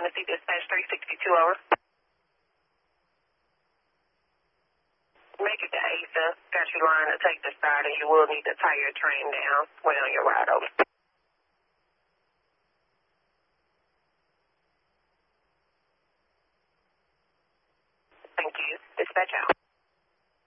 Tennessee Dispatch 362 over. Make it to Asa. Got you line to take the start, and you will need to tie your train down. Wait on your ride over. Thank you. Dispatch out.